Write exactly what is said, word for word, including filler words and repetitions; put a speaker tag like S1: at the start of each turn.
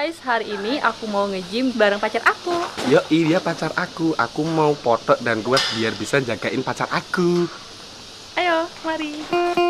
S1: guys, hari ini aku mau nge-gym bareng pacar aku.
S2: Yo iya pacar aku, aku mau foto dan kuat biar bisa jagain pacar aku.
S1: Ayo, mari.